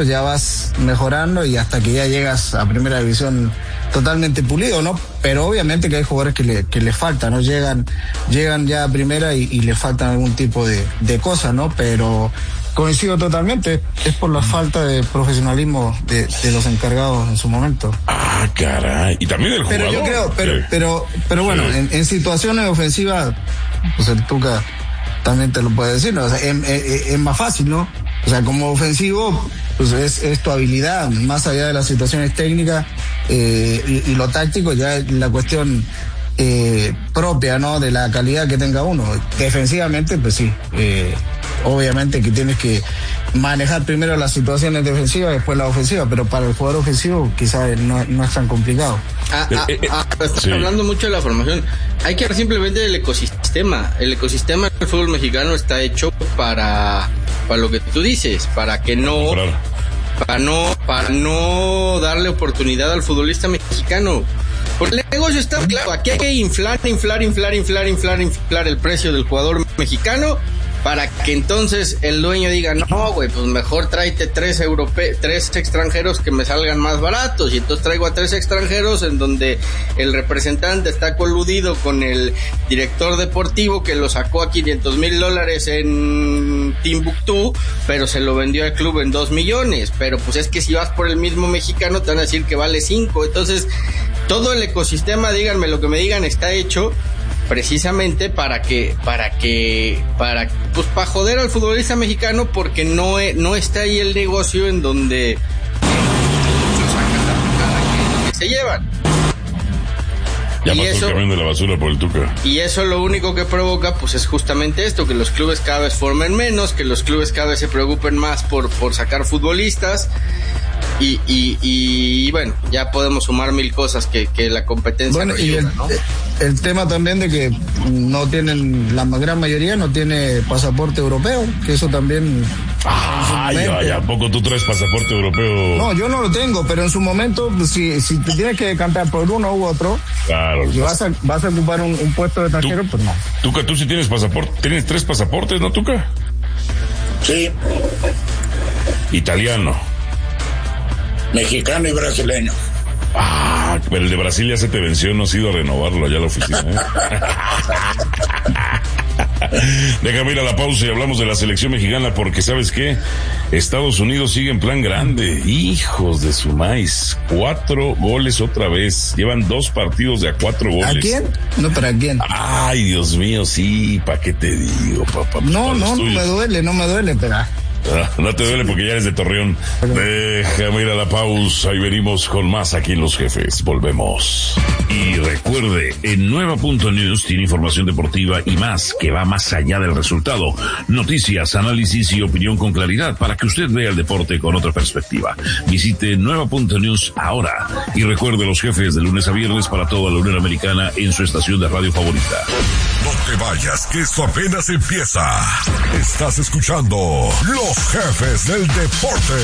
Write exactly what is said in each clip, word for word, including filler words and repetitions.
pues ya vas mejorando y hasta que ya llegas a primera división totalmente pulido, ¿no? Pero obviamente que hay jugadores que le, que le faltan, ¿no? Llegan, llegan ya a primera y, y le faltan algún tipo de, de cosas, ¿no? Pero coincido totalmente, es por la falta de profesionalismo de, de los encargados en su momento. Ah, caray, y también el jugador. Pero yo creo, pero, sí. pero, pero bueno, sí. en, en situaciones ofensivas, pues el Tuca también te lo puede decir, ¿no? O sea, es, es, es más fácil, ¿no? O sea, como ofensivo, pues es, es tu habilidad, más allá de las situaciones técnicas eh, y, y lo táctico, ya es la cuestión eh, propia, ¿no? De la calidad que tenga uno. Defensivamente, pues sí, eh, obviamente que tienes que manejar primero las situaciones defensivas y después la ofensiva, pero para el jugador ofensivo quizás no, no es tan complicado. Ah, ah, ah, estás sí. hablando mucho de la formación. Hay que hablar simplemente del ecosistema. El ecosistema del fútbol mexicano está hecho para, para lo que tú dices, para que no, para no, para no darle oportunidad al futbolista mexicano. Porque el negocio está claro. Aquí hay que inflar, inflar, inflar, inflar, inflar, inflar el precio del jugador mexicano para que entonces el dueño diga, no, güey, pues mejor tráete tres europe- tres extranjeros que me salgan más baratos, y entonces traigo a tres extranjeros en donde el representante está coludido con el director deportivo que lo sacó a quinientos mil dólares en Timbuktu, pero se lo vendió al club en dos millones, pero pues es que si vas por el mismo mexicano te van a decir que vale cinco, entonces todo el ecosistema, díganme lo que me digan, está hecho precisamente para que, para que, para, pues para joder al futbolista mexicano, porque no, no está ahí el negocio en donde lo sacan la cada que se llevan. Ya pasó eso, el camión de la basura por el Tuca. Y eso lo único que provoca, pues es justamente esto, que los clubes cada vez formen menos, que los clubes cada vez se preocupen más por, por sacar futbolistas. Y, y, y, y bueno, ya podemos sumar mil cosas que, que la competencia bueno, y el, ¿no? el tema también de que no tienen, la gran mayoría no tiene pasaporte europeo, que eso también... Ay, ay, ¿a poco tú traes pasaporte europeo? No, yo no lo tengo, pero en su momento, si, si te tienes que decantar por uno u otro, claro, y vas a, vas a ocupar un, un puesto de extranjero, pues no. Tuca, tú sí tienes pasaporte, tienes tres pasaportes, ¿no, Tuca? Sí. Italiano. Mexicano y brasileño. Ah, pero el de Brasil ya se te venció, no has ido a renovarlo allá a la oficina, ¿eh? Déjame ir a la pausa y hablamos de la selección mexicana, porque ¿sabes qué? Estados Unidos sigue en plan grande. Hijos de su maíz. Cuatro goles otra vez. Llevan dos partidos de a cuatro goles. ¿A quién? No, ¿para quién? Ay, Dios mío, sí, ¿para qué te digo, papá? No, no, no me duele, no me duele, pero... Ah, no te duele porque ya eres de Torreón. Déjame ir a la pausa y venimos con más aquí en Los Jefes. Volvemos. Y recuerde, en Nueva punto news tiene información deportiva y más que va más allá del resultado. Noticias, análisis y opinión con claridad para que usted vea el deporte con otra perspectiva. Visite Nueva punto news ahora. Y recuerde, Los Jefes, de lunes a viernes para toda la Unión Americana en su estación de radio favorita. No te vayas, que esto apenas empieza. Estás escuchando Los Jefes del Deporte.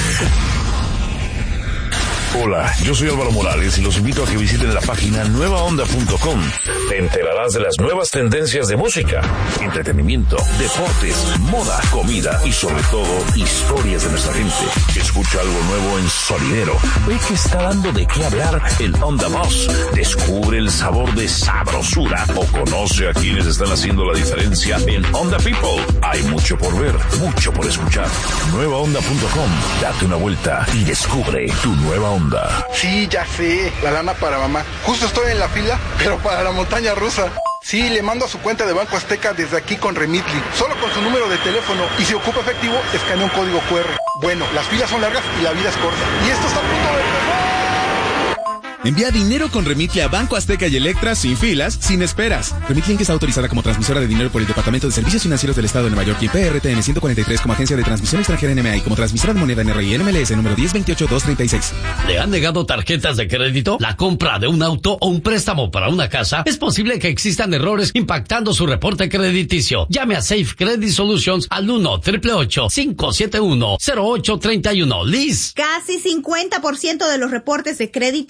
Hola, yo soy Álvaro Morales y los invito a que visiten la página nueva onda punto com. Te enterarás de las nuevas tendencias de música, entretenimiento, deportes, moda, comida y sobre todo historias de nuestra gente. Escucha algo nuevo en Sonidero. Ve que está dando de qué hablar en Onda Voz. Descubre el sabor de sabrosura o conoce a quienes están haciendo la diferencia en Onda People. Hay mucho por ver, mucho por escuchar. nueva onda punto com. Date una vuelta y descubre tu nueva onda. Sí, ya sé, la lana para mamá. Justo estoy en la fila, pero para la montaña rusa. Sí, le mando a su cuenta de Banco Azteca desde aquí con Remitly. Solo con su número de teléfono. Y si ocupa efectivo, escanea un código cu erre. Bueno, las filas son largas y la vida es corta. Y esto está a punto de empezar. Envía dinero con Remitly a Banco Azteca y Electra sin filas, sin esperas. Remitly Inc está autorizada como transmisora de dinero por el Departamento de Servicios Financieros del Estado de Nueva York y P R T N ciento cuarenta y tres como agencia de transmisión extranjera N M A y como transmisora de moneda N R I N M L S número diez veintiocho dos treinta y seis. ¿Le han negado tarjetas de crédito? ¿La compra de un auto o un préstamo para una casa? Es posible que existan errores impactando su reporte crediticio. Llame a Safe Credit Solutions al uno, ocho ocho ocho, cinco siete uno, cero ocho tres uno. Liz. Casi cincuenta por ciento de los reportes de crédito tienen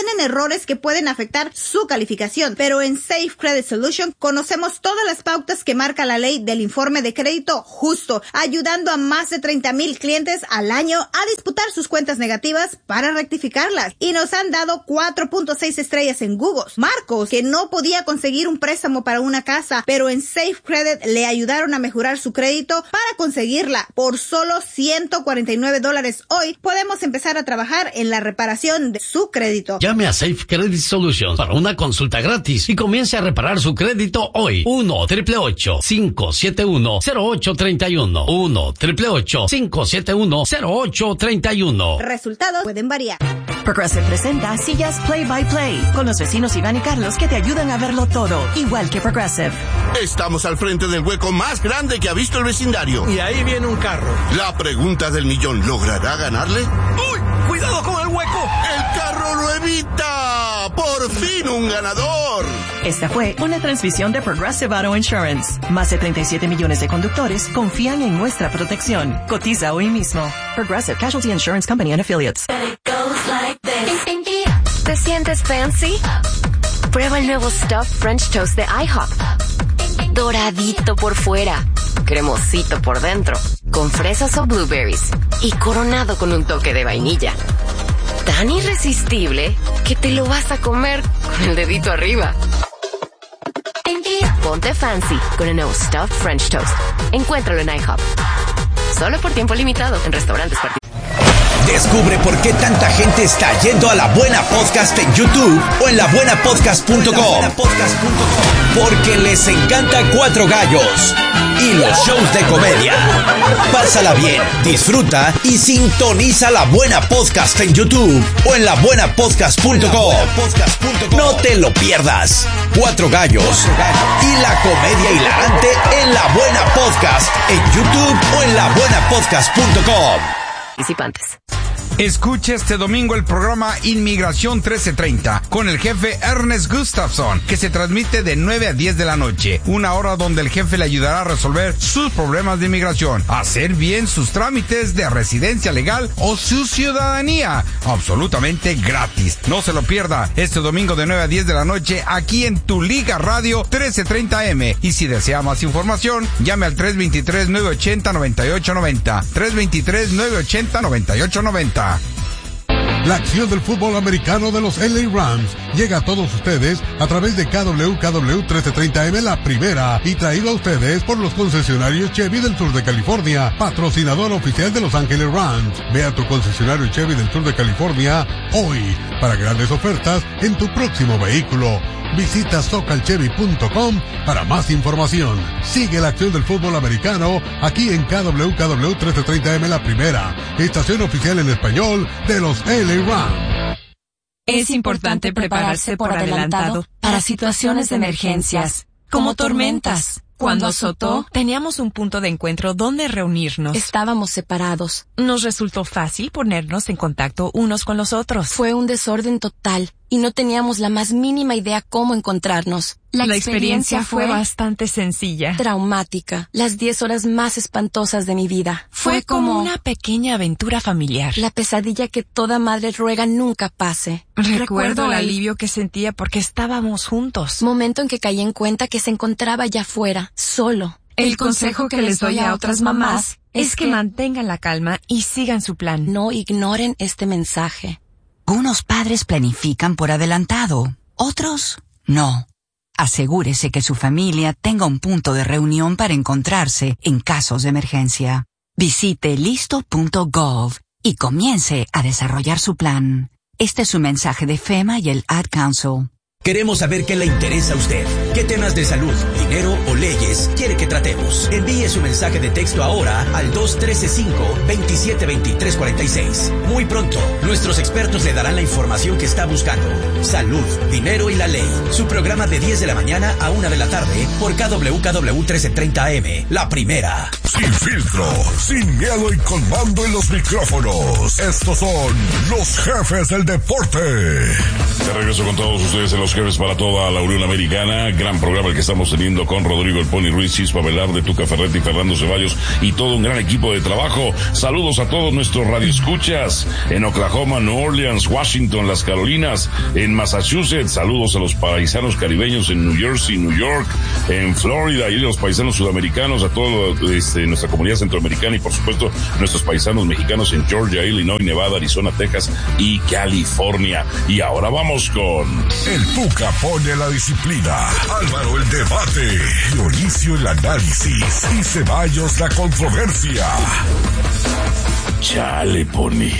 tienen errores que pueden afectar su calificación, pero en Safe Credit Solution conocemos todas las pautas que marca la ley del informe de crédito justo, ayudando a más de treinta mil clientes al año a disputar sus cuentas negativas para rectificarlas, y nos han dado cuatro punto seis estrellas en Google. Marcos, que no podía conseguir un préstamo para una casa, pero en Safe Credit le ayudaron a mejorar su crédito para conseguirla. Por solo ciento cuarenta y nueve dólares hoy, podemos empezar a trabajar en la reparación de su crédito. Llame a Safe Credit Solutions para una consulta gratis y comience a reparar su crédito hoy. uno, ocho ocho ocho, cinco siete uno, cero ocho tres uno. uno, ocho ocho ocho, cinco siete uno, cero ocho tres uno. Resultados pueden variar. Progressive presenta Sillas Play by Play con los vecinos Iván y Carlos que te ayudan a verlo todo, igual que Progressive. Estamos al frente del hueco más grande que ha visto el vecindario. Y ahí viene un carro. La pregunta del millón, ¿logrará ganarle? ¡Uy! ¡Cuidado con el hueco! ¡El carro lo evita! ¡Por fin un ganador! Esta fue una transmisión de Progressive Auto Insurance. Más de treinta y siete millones de conductores confían en nuestra protección. Cotiza hoy mismo. Progressive Casualty Insurance Company and Affiliates. ¿Te sientes fancy? Prueba el nuevo Stuffed French Toast de IHOP. Doradito por fuera, cremosito por dentro, con fresas o blueberries y coronado con un toque de vainilla. Tan irresistible que te lo vas a comer con el dedito arriba. Ponte fancy con el nuevo Stuffed French Toast. Encuéntralo en IHOP. Solo por tiempo limitado en restaurantes particulares. Descubre por qué tanta gente está yendo a La Buena Podcast en YouTube o en la buena podcast punto com. Porque les encanta Cuatro Gallos y los shows de comedia. Pásala bien, disfruta y sintoniza La Buena Podcast en YouTube o en la buena podcast punto com. No te lo pierdas. Cuatro Gallos y la comedia hilarante en La Buena Podcast en YouTube o en la buena podcast punto com. Participantes. Escuche este domingo el programa Inmigración trece treinta con el jefe Ernest Gustafson, que se transmite de nueve a diez de la noche, una hora donde el jefe le ayudará a resolver sus problemas de inmigración, hacer bien sus trámites de residencia legal o su ciudadanía, absolutamente gratis. No se lo pierda este domingo de nueve a diez de la noche aquí en Tu Liga Radio trece treinta eme, y si desea más información, llame al tres dos tres, nueve ocho cero, nueve ocho nueve cero, tres dos tres, nueve ocho cero, nueve ocho nueve cero. La acción del fútbol americano de los L A Rams llega a todos ustedes a través de K W K W trece treinta eme La Primera, y traído a ustedes por los concesionarios Chevy del sur de California, patrocinador oficial de Los Ángeles Rams. Ve a tu concesionario Chevy del sur de California hoy para grandes ofertas en tu próximo vehículo. Visita socal chevy punto com para más información. Sigue la acción del fútbol americano aquí en K W K W trece treinta eme La Primera, estación oficial en español de los L A Rams. Es importante prepararse por adelantado para situaciones de emergencias, como tormentas. Cuando azotó, teníamos un punto de encuentro donde reunirnos. Estábamos separados. Nos resultó fácil ponernos en contacto unos con los otros. Fue un desorden total y no teníamos la más mínima idea cómo encontrarnos. La, la experiencia, experiencia fue bastante sencilla. Traumática. Las diez horas más espantosas de mi vida. Fue, fue como, como una pequeña aventura familiar. La pesadilla que toda madre ruega nunca pase. Recuerdo, Recuerdo el alivio que sentía porque estábamos juntos. Momento en que caí en cuenta que se encontraba allá afuera, solo. El consejo que les doy a otras mamás es que mantengan la calma y sigan su plan. No ignoren este mensaje. Unos padres planifican por adelantado, otros no. Asegúrese que su familia tenga un punto de reunión para encontrarse en casos de emergencia. Visite listo punto gov y comience a desarrollar su plan. Este es un mensaje de FEMA y el Ad Council. Queremos saber qué le interesa a usted. ¿Qué temas de salud, dinero o leyes quiere que tratemos? Envíe su mensaje de texto ahora al dos uno tres cinco, dos siete dos tres cuatro seis. Muy pronto, nuestros expertos le darán la información que está buscando. Salud, dinero y la ley. Su programa de diez de la mañana a una de la tarde por K W K W trece treinta eme. La Primera. Sin filtro, sin miedo y con mando en los micrófonos. Estos son los jefes del deporte. De regreso con todos ustedes en los jefes para toda la Unión Americana. gran programa el que estamos teniendo con Rodrigo El Pony Ruiz, Chispa Velarde, Tuca Ferretti, Fernando Ceballos y todo un gran equipo de trabajo. Saludos a todos nuestros radioescuchas en Oklahoma, New Orleans, Washington, las Carolinas, en Massachusetts. Saludos a los paisanos caribeños en New Jersey, New York, en Florida, y los paisanos sudamericanos, a toda este, nuestra comunidad centroamericana y por supuesto nuestros paisanos mexicanos en Georgia, Illinois, Nevada, Arizona, Texas y California. Y ahora vamos con... El Tuca pone la disciplina, Álvaro el debate, Dionisio el análisis y Ceballos la controversia. Chale, Pony.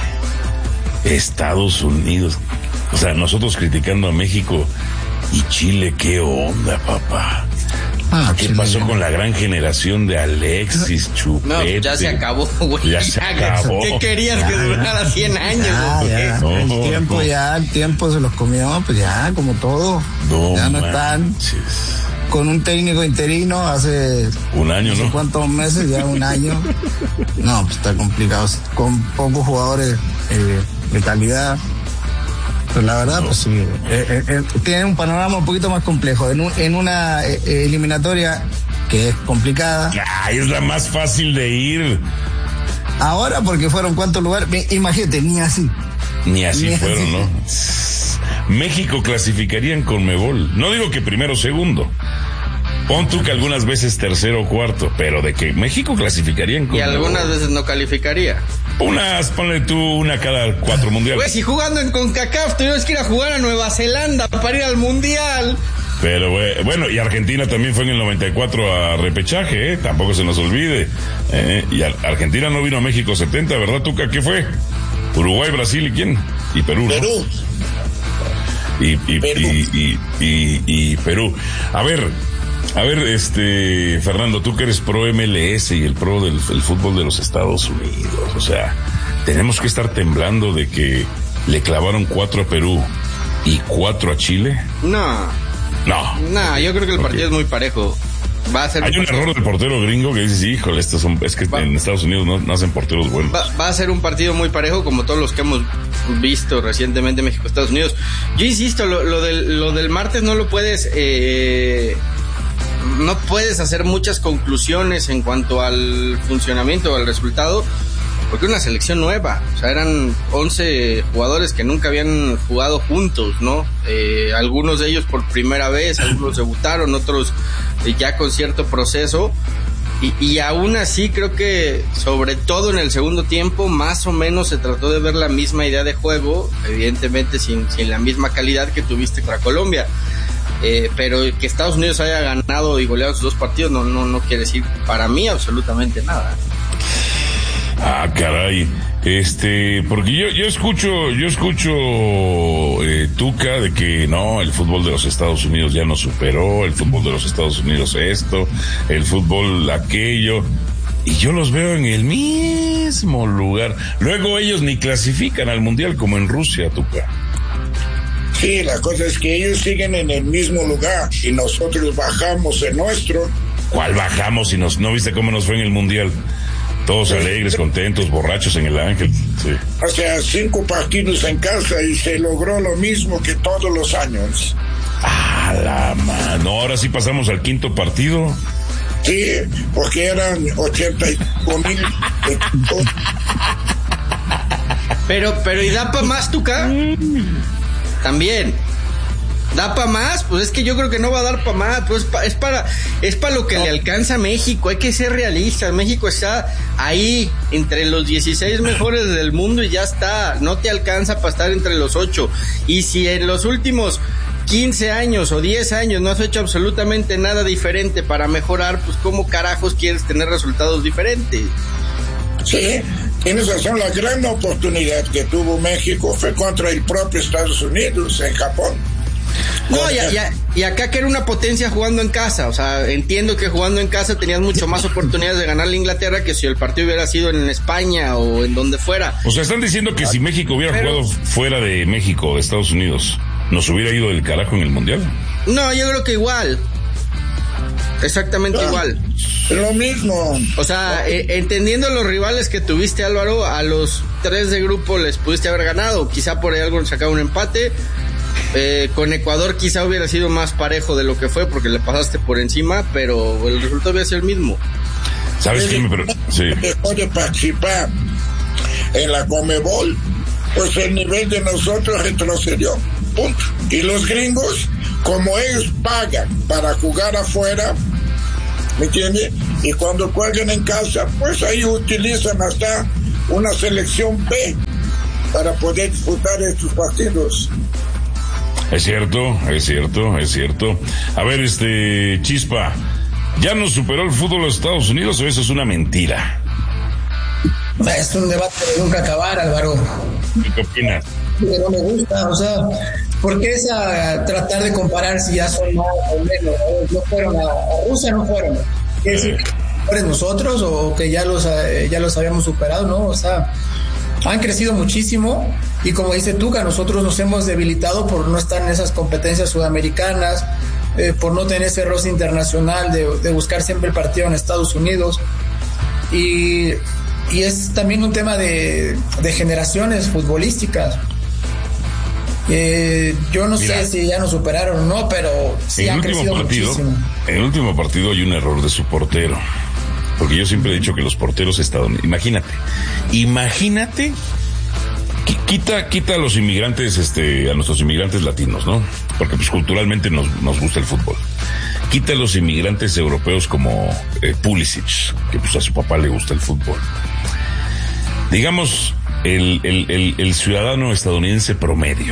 Estados Unidos. O sea, nosotros criticando a México y Chile, ¿qué onda, papá? Ah, ¿Qué Chile, pasó con la gran generación de Alexis, Chupete? No, ya se acabó, güey. Ya se acabó. ¿Qué querías ya, que durara cien años? Ya, ya. No, el tiempo no. ya, el tiempo se los comió, pues ya, como todo. No, ya no manches. están con un técnico interino hace... Un año, no sé ¿no? cuántos meses, ya un año. No, pues está complicado. Con pocos jugadores eh, de calidad. Pues la verdad, no. pues sí, eh, eh, tiene un panorama un poquito más complejo. En, un, en una eh, eliminatoria que es complicada. Ay, es la más fácil de ir. Ahora, porque fueron cuántos lugares, imagínate, ni así. Ni así ni fueron, así. ¿no? México clasificaría en Conmebol. No digo que primero o segundo. Pon tú que algunas veces tercero o cuarto, pero de que México clasificaría en Conmebol. Y algunas veces no calificaría. Unas, ponle tú una cada cuatro mundiales. Pues si jugando en CONCACAF tuvimos que ir a jugar a Nueva Zelanda para ir al mundial. Pero bueno, y Argentina también fue en el noventa y cuatro a repechaje, ¿eh? Tampoco se nos olvide. ¿eh? Y Argentina no vino a México setenta, ¿verdad, Tuca? ¿Qué fue? Uruguay, Brasil y ¿quién? Y Perú, ¿no? Perú. Y, y, Perú. Y, y, y, y Perú. A ver, a ver, este, Fernando, tú que eres pro M L S y el pro del el fútbol de los Estados Unidos, o sea, tenemos que estar temblando de que le clavaron cuatro a Perú y cuatro a Chile. No. No. No, yo creo que el partido okay. es muy parejo. Va a ser Hay un partido. error del portero gringo que dices, híjole, estos son, es que va. en Estados Unidos no, no hacen porteros buenos. Va, va a ser un partido muy parejo como todos los que hemos visto recientemente México-Estados Unidos. Yo insisto, lo, lo, del, lo del martes no lo puedes... Eh, no puedes hacer muchas conclusiones en cuanto al funcionamiento o al resultado, porque es una selección nueva, o sea, eran once jugadores que nunca habían jugado juntos, ¿no? Eh, algunos de ellos por primera vez, algunos debutaron, otros eh, ya con cierto proceso, y, y aún así creo que, sobre todo en el segundo tiempo, más o menos se trató de ver la misma idea de juego, evidentemente sin, sin la misma calidad que tuviste contra Colombia. Eh, pero que Estados Unidos haya ganado y goleado sus dos partidos no, no, no quiere decir para mí absolutamente nada. Ah, caray. Este, porque yo, yo escucho, yo escucho, eh, Tuca, de que no, el fútbol de los Estados Unidos ya nos superó, el fútbol de los Estados Unidos esto, el fútbol aquello, y yo los veo en el mismo lugar. Luego ellos ni clasifican al mundial como en Rusia, Tuca. Sí, la cosa es que ellos siguen en el mismo lugar y nosotros bajamos el nuestro. ¿Cuál bajamos? Si nos, ¿no viste cómo nos fue en el mundial? Todos alegres, contentos, borrachos en el Ángel. Sí. O sea, cinco partidos en casa y se logró lo mismo que todos los años. Ah, la mano. Ahora sí pasamos al quinto partido. Sí, porque eran ochenta y cinco mil. Pero, pero, ¿y da para más, Tuca? También. ¿Da para más? Pues es que yo creo que no va a dar para más. Pues es, pa, es para es para lo que le alcanza a México. Hay que ser realistas. México está ahí entre los dieciséis mejores del mundo y ya está. No te alcanza para estar entre los ocho. Y si en los últimos quince años o diez años no has hecho absolutamente nada diferente para mejorar, pues ¿cómo carajos quieres tener resultados diferentes? Sí, tienes razón. La gran oportunidad que tuvo México fue contra el propio Estados Unidos en Japón. No, y, y, y acá que era una potencia jugando en casa, o sea, entiendo que jugando en casa tenías mucho más oportunidades de ganar la Inglaterra que si el partido hubiera sido en España o en donde fuera. O sea, están diciendo que si México hubiera Pero, jugado fuera de México, de Estados Unidos, ¿nos hubiera ido del carajo en el Mundial? No, yo creo que igual. Exactamente ah, igual. Lo mismo. O sea, eh, entendiendo los rivales que tuviste, Álvaro, a los tres de grupo les pudiste haber ganado. Quizá por ahí algo sacaba un empate. Eh, con Ecuador quizá hubiera sido más parejo de lo que fue porque le pasaste por encima, pero el resultado hubiera sido el mismo. ¿Sabes qué? Me... Sí. Dejó de participar en la Conmebol, pues el nivel de nosotros retrocedió, punto. Y los gringos, como ellos pagan para jugar afuera, ¿me entiendes? Y cuando juegan en casa, pues ahí utilizan hasta una selección B para poder disputar estos partidos. Es cierto, es cierto, es cierto. A ver, este, Chispa, ¿ya nos superó el fútbol de Estados Unidos o eso es una mentira? Es un debate de nunca acabar, Álvaro. ¿Qué opinas? Que no me gusta, o sea, ¿por qué esa tratar de comparar si ya son más o menos? No fueron a, a Rusia, no fueron. ¿Quiere decir que nosotros o que ya los, ya los habíamos superado? No, o sea, han crecido muchísimo y como dice Tuca, nosotros nos hemos debilitado por no estar en esas competencias sudamericanas, eh, por no tener ese roce internacional de, de buscar siempre el partido en Estados Unidos y, y es también un tema de, de generaciones futbolísticas. Eh, yo no Mira, sé si ya nos superaron o no, pero sí han crecido partido, muchísimo. En el último partido hay un error de su portero. Porque yo siempre he dicho que los porteros estadounidenses, imagínate, imagínate, quita, quita a los inmigrantes, este, a nuestros inmigrantes latinos, ¿no? Porque pues culturalmente nos, nos gusta el fútbol. Quita a los inmigrantes europeos como eh, Pulisic, que pues a su papá le gusta el fútbol. Digamos, el, el, el, el ciudadano estadounidense promedio.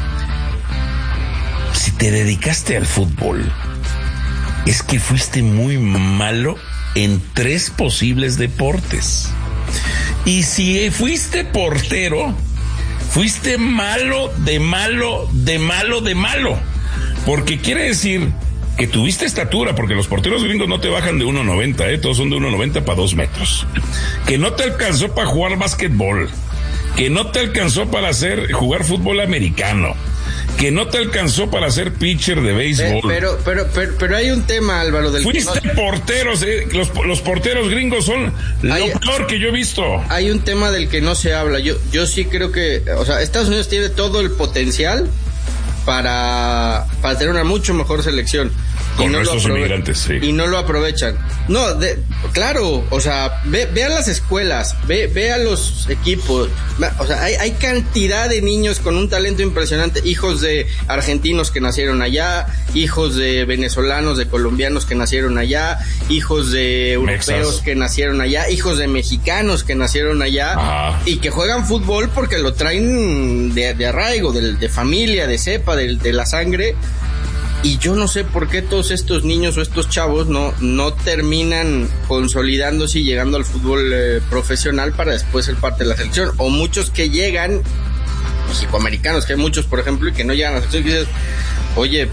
Si te dedicaste al fútbol, es que fuiste muy malo en tres posibles deportes. Y si fuiste portero, fuiste malo, de malo, de malo, de malo. Porque quiere decir que tuviste estatura, porque los porteros gringos no te bajan de uno noventa, ¿eh? Todos son de uno noventa para dos metros. Que no te alcanzó para jugar básquetbol. Que no te alcanzó para hacer, jugar fútbol americano. Que no te alcanzó para ser pitcher de béisbol. Pero, pero, pero, pero hay un tema, Álvaro, del Fuiste que no... porteros, eh, los, los porteros gringos son hay, lo peor que yo he visto. Hay un tema del que no se habla. Yo, yo sí creo que, o sea, Estados Unidos tiene todo el potencial para, para tener una mucho mejor selección. Con no nuestros inmigrantes, sí. Y no lo aprovechan. No, de, claro, o sea, ve, ve a las escuelas, ve, ve a los equipos. O sea, hay, hay cantidad de niños con un talento impresionante, hijos de argentinos que nacieron allá, hijos de venezolanos, de colombianos que nacieron allá, hijos de europeos Mexas. que nacieron allá, hijos de mexicanos que nacieron allá. Ajá. Y que juegan fútbol porque lo traen de, de arraigo, de, de familia, de cepa, de, de la sangre. Y yo no sé por qué todos estos niños o estos chavos no, no terminan consolidándose y llegando al fútbol eh, profesional para después ser parte de la selección. O muchos que llegan, mexicoamericanos, que hay muchos, por ejemplo, y que no llegan a la selección, y dices, oye,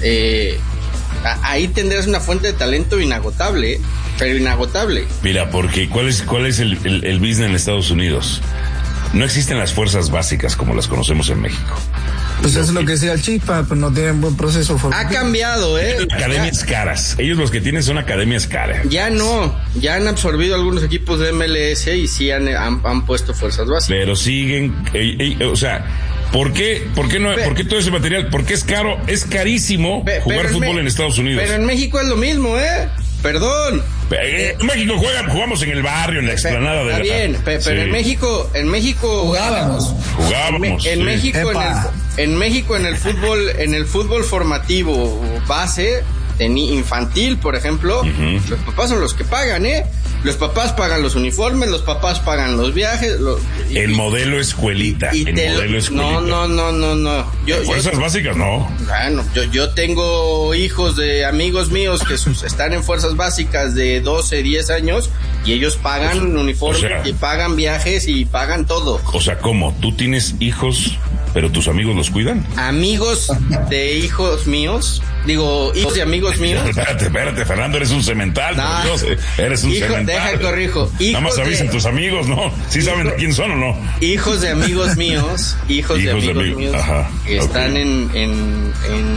eh, a, ahí tendrás una fuente de talento inagotable, ¿eh? Pero inagotable. Mira, porque ¿cuál es, cuál es el, el, el business en Estados Unidos? No existen las fuerzas básicas como las conocemos en México. Pues eso es lo que decía el Chispa, pues no tienen buen proceso formativo. Ha cambiado, ¿eh? Academias caras. Ellos los que tienen son academias caras. Ya no, ya han absorbido algunos equipos de M L S y sí han, han, han puesto fuerzas básicas. Pero siguen, eh, eh, o sea, ¿por qué, por qué no, Pe- por qué todo ese material? Porque es caro, es carísimo Pe- jugar fútbol en, Me- en Estados Unidos. Pero en México es lo mismo, ¿eh? Perdón. Eh, en México juegan, jugamos en el barrio, en la explanada de la... Está bien, pe- pero sí. en México, en México jugábamos. Jugábamos. En, sí. México, en el, en México, en el fútbol, en el fútbol formativo base, infantil, por ejemplo, uh-huh. los papás son los que pagan, ¿eh? Los papás pagan los uniformes, los papás pagan los viajes. Los, y, el modelo escuelita. Y el modelo lo, escuelita. No, no, no, no, no. Yo, Fuerzas yo, básicas, no. Bueno, yo, yo tengo hijos de amigos míos que sus, están en fuerzas básicas de doce, diez años y ellos pagan pues, uniformes o sea, y pagan viajes y pagan todo. O sea, ¿cómo? ¿Tú tienes hijos, pero tus amigos los cuidan? Amigos de hijos míos. Digo, hijos de amigos míos. Espérate, espérate, Fernando, eres un cemental. No. Dios, eres un Hijo, cemental. Deja corrijo. Nada más avisen de, tus amigos, ¿no? ¿Sí hijo, saben de quién son o no? Hijos de amigos míos, hijos, hijos de amigos de amigos, míos, ajá, que okay. están en, en,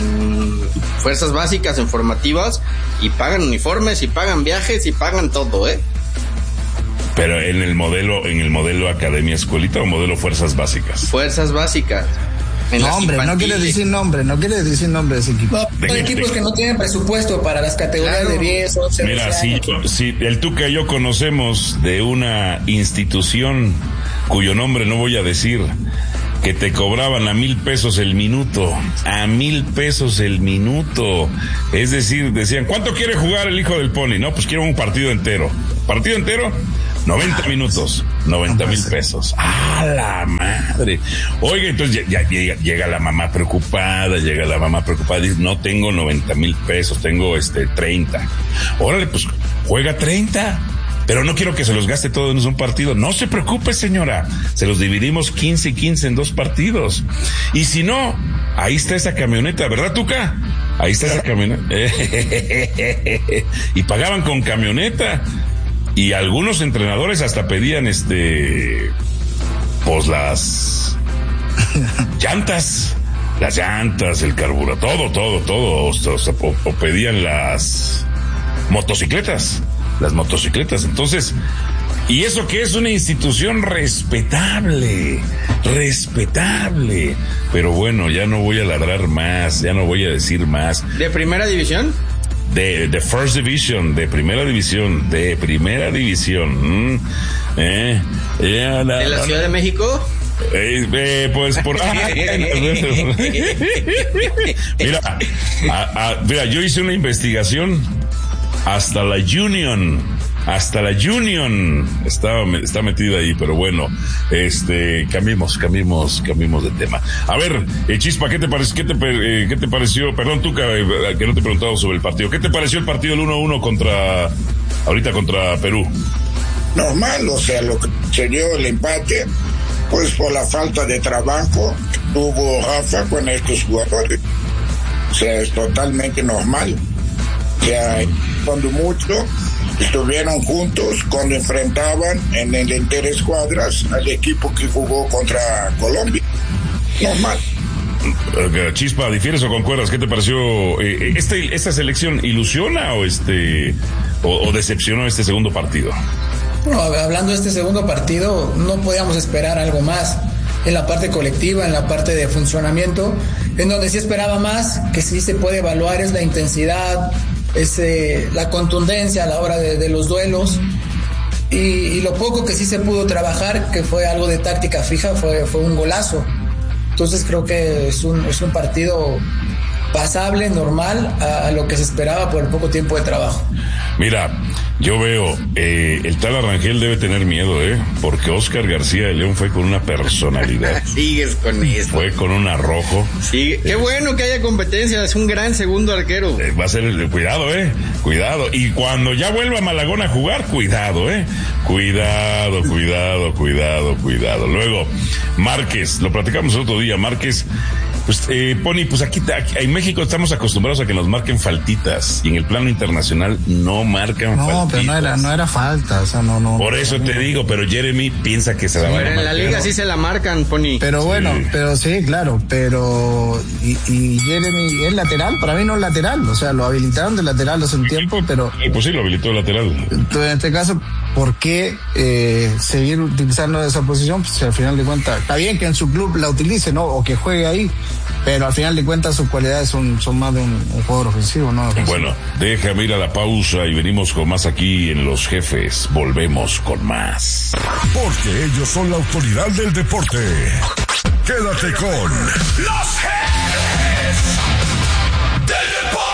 en fuerzas básicas, en formativas, y pagan uniformes, y pagan viajes, y pagan todo, ¿eh? Pero en el modelo, en el modelo academia escuelita o modelo fuerzas básicas. Fuerzas básicas. En nombre, no quiere decir nombre, no quiere decir nombre de ese equipo. No, hay equipos que no tienen presupuesto para las categorías claro. de diez, once, Mira, si, si el Tuca y yo conocemos de una institución cuyo nombre no voy a decir, que te cobraban a mil pesos el minuto, a mil pesos el minuto. Es decir, decían, ¿cuánto quiere jugar el hijo del Pony? No, pues quiero un partido entero. ¿Partido entero? noventa minutos, noventa mil pesos. ¡Ah, la madre! Oiga, entonces ya, ya llega, llega la mamá preocupada, llega la mamá preocupada, dice, no tengo noventa mil pesos, tengo este treinta. Órale, pues juega treinta. Pero no quiero que se los gaste todos en un partido. No se preocupe, señora. Se los dividimos quince y quince en dos partidos. Y si no, ahí está esa camioneta, ¿verdad, Tuca? Ahí está esa camioneta. Y pagaban con camioneta. Y algunos entrenadores hasta pedían este, pues las llantas, las llantas, el carburador, todo, todo, todo. O, sea, o, o pedían las motocicletas. Las motocicletas, entonces, y eso que es una institución respetable, respetable, pero bueno, ya no voy a ladrar más, ya no voy a decir más. ¿De primera división? De, de First Division, de primera división, de primera división. Mm, eh, yeah, la, ¿De la la, Ciudad la, de México? Eh, eh, pues por mira, a, a, mira, yo hice una investigación. Hasta la Union, hasta la Union está, está metida ahí, pero bueno, este, cambiemos, cambiemos, cambiemos de tema. A ver, eh, Chispa, ¿qué te pareció? ¿Qué te, eh, ¿qué te pareció? Perdón, Tuca, eh, que no te he preguntado sobre el partido. ¿Qué te pareció el partido del uno a uno contra, ahorita contra Perú? Normal, o sea, lo que se dio el empate, pues por la falta de trabajo que tuvo Rafa con estos jugadores. O sea, es totalmente normal. O sea, cuando mucho estuvieron juntos cuando enfrentaban en el interescuadras al equipo que jugó contra Colombia. Normal. Chispa, ¿difieres o concuerdas? ¿Qué te pareció? Eh, este, ¿Esta selección ilusiona o este o, o decepcionó este segundo partido? No, hablando de este segundo partido, no podíamos esperar algo más en la parte colectiva, en la parte de funcionamiento, en donde sí esperaba más, que sí se puede evaluar es la intensidad, es eh, la contundencia a la hora de, de los duelos y, y lo poco que sí se pudo trabajar, que fue algo de táctica fija, fue, fue un golazo. Entonces creo que es un, es un partido pasable, normal a, a lo que se esperaba por el poco tiempo de trabajo. Mira, yo veo, eh, el tal Arrangel debe tener miedo, ¿eh? Porque Oscar García de León fue con una personalidad. Sigues con eso. Fue con un arrojo. Sí, qué eh, bueno que haya competencia, es un gran segundo arquero. Eh, va a ser, el, cuidado, ¿eh? Cuidado. Y cuando ya vuelva Malagón a jugar, cuidado, ¿eh? Cuidado, cuidado, cuidado, cuidado. Luego, Márquez, lo platicamos el otro día, Márquez. Pues, eh, Pony, pues aquí, aquí en México estamos acostumbrados a que nos marquen faltitas y en el plano internacional no marcan no, faltitas. No, pero no era, no era falta, o sea, no, no. Por eso te digo, pero Jeremy piensa que se la van a marcar. En la liga sí se la marcan, Pony. Pero bueno, sí. pero sí, claro, pero y, y Jeremy es lateral, para mí no es lateral, o sea, lo habilitaron de lateral hace un tiempo, pero. Sí, pues sí, lo habilitó de lateral. Entonces, en este caso, ¿por qué eh, seguir utilizando esa posición? Pues al final de cuentas, está bien que en su club la utilice, ¿no? O que juegue ahí. Pero al final de cuentas sus cualidades son, son más de un, un jugador ofensivo, ¿no? Ofensivo. Bueno, déjame ir a la pausa y venimos con más aquí en Los Jefes. Volvemos con más. Porque ellos son la autoridad del deporte. Quédate con Los Jefes del Deporte.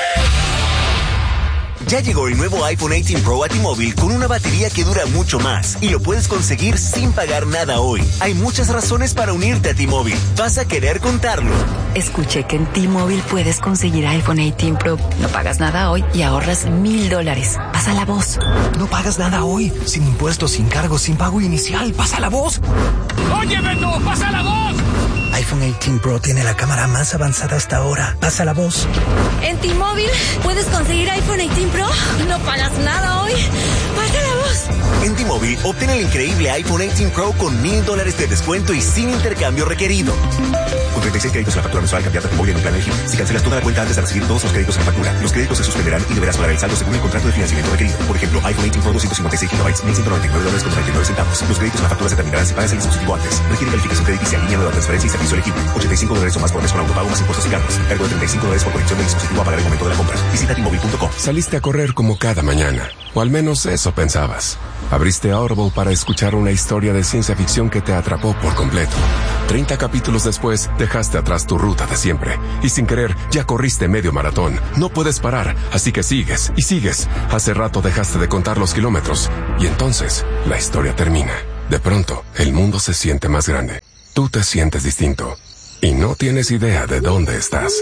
Ya llegó el nuevo iPhone dieciocho Pro a T-Mobile con una batería que dura mucho más y lo puedes conseguir sin pagar nada hoy. Hay muchas razones para unirte a T-Mobile. Vas a querer contarlo. Escuché que en T-Mobile puedes conseguir iPhone dieciocho Pro. No pagas nada hoy y ahorras mil dólares. Pasa la voz. No pagas nada hoy. Sin impuestos, sin cargos, sin pago inicial. Pasa la voz. ¡Oye, Beto! ¡Pasa la voz! iPhone dieciocho Pro tiene la cámara más avanzada hasta ahora. Pasa la voz. En T-Mobile puedes conseguir iPhone dieciocho Pro. No pagas nada hoy. Pasa la voz. En T-Mobile, obtén el increíble iPhone dieciocho Pro con mil dólares de descuento y sin intercambio requerido. Con treinta y seis créditos en la factura mensual, cambiar de móvil en un plan elegible. Si cancelas toda la cuenta antes de recibir todos los créditos en la factura, los créditos se suspenderán y deberás pagar el saldo según el contrato de financiamiento requerido. Por ejemplo, iPhone dieciocho Pro doscientos cincuenta y seis gigabytes, mil ciento noventa y nueve dólares con noventa y nueve centavos. Los créditos en la factura se terminarán si pagas el dispositivo antes. Requiere calificación crediticia en línea, nueva transferencia y servicio elegible. ochenta y cinco dólares o más por mes con autopago más impuestos y cargos. Cargo de treinta y cinco dólares por conexión del dispositivo a pagar el momento de la compra. Visita T Mobile punto com. Saliste a correr como cada mañana, o al menos eso pensabas. Abriste Audible para escuchar una historia de ciencia ficción que te atrapó por completo. treinta capítulos después, dejaste atrás tu ruta de siempre. Y sin querer, ya corriste medio maratón. No puedes parar, así que sigues y sigues. Hace rato dejaste de contar los kilómetros. Y entonces, la historia termina. De pronto, el mundo se siente más grande. Tú te sientes distinto. Y no tienes idea de dónde estás.